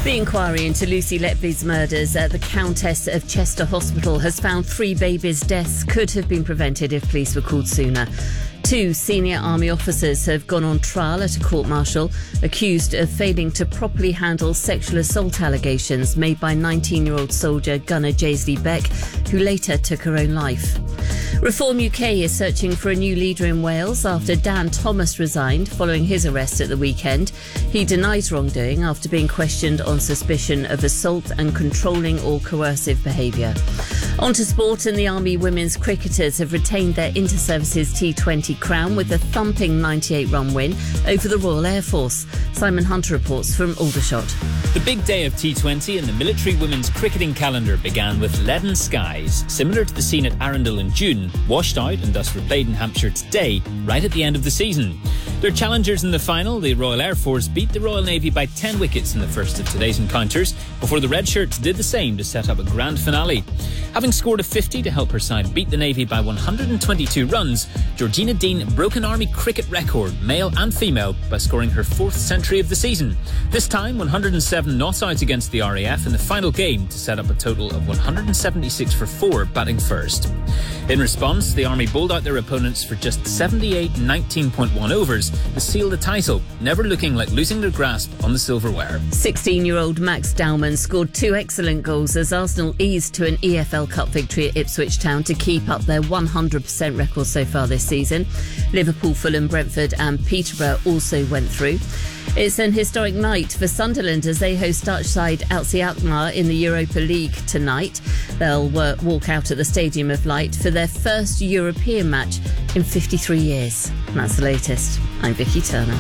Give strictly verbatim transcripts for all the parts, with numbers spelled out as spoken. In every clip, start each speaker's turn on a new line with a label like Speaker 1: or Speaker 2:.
Speaker 1: The inquiry into Lucy Letby's murders at the Countess of Chester Hospital has found three babies' deaths could have been prevented if police were called sooner. Two senior army officers have gone on trial at a court-martial accused of failing to properly handle sexual assault allegations made by nineteen-year-old soldier Gunnar Jaisley Beck, who later took her own life. Reform U K is searching for a new leader in Wales after Dan Thomas resigned following his arrest at the weekend. He denies wrongdoing after being questioned on suspicion of assault and controlling or coercive behaviour. On to sport, and the Army women's cricketers have retained their Inter-Services T twenty crown with a thumping ninety-eight run win over the Royal Air Force. Simon Hunter reports from Aldershot.
Speaker 2: The big day of T twenty in the military women's cricketing calendar began with leaden skies, similar to the scene at Arundel in June, washed out and thus replayed in Hampshire today, right at the end of the season. Their challengers in the final, the Royal Air Force, beat the Royal Navy by ten wickets in the first of today's encounters, before the Red Shirts did the same to set up a grand finale. Having scored a fifty to help her side beat the Navy by one hundred twenty-two runs, Georgina Dean broke an Army cricket record, male and female, by scoring her fourth century of the season. This time, one hundred seven not out against the R A F in the final game to set up a total of one hundred seventy-six for four, batting first. In response, the Army bowled out their opponents for just seventy-eight nineteen point one overs to seal the title, never looking like losing their grasp on the silverware.
Speaker 1: sixteen-year-old Max Dowman scored two excellent goals as Arsenal eased to an E F L Cup victory at Ipswich Town to keep up their one hundred percent record so far this season. Liverpool, Fulham, Brentford and Peterborough also went through. It's an historic night for Sunderland as they host Dutch side L C Alkmaar in the Europa League tonight. They'll uh, walk out at the Stadium of Light for their first European match in fifty-three years. And that's the latest. I'm Vicky Turner.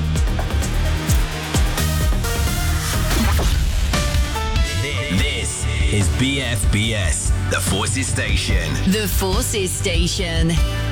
Speaker 3: This is B F B S, the Forces Station.
Speaker 4: The Forces Station.